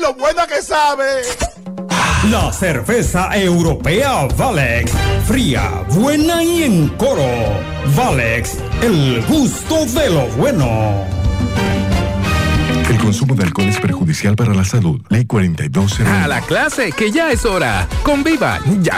lo buena que sabe! La cerveza europea Valex. Fría, buena y en coro. Valex, el gusto de lo bueno. El consumo de alcohol es perjudicial para la salud. Ley 4201. A la clase, que ya es hora. Con Viva, ya